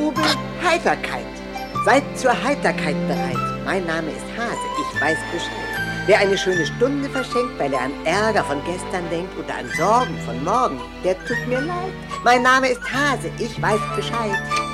Trubel, Heiterkeit. Seid zur Heiterkeit bereit. Mein Name ist Hase, ich weiß Bescheid. Wer eine schöne Stunde verschenkt, weil er an Ärger von gestern denkt oder an Sorgen von morgen, der tut mir leid. Mein Name ist Hase, ich weiß Bescheid.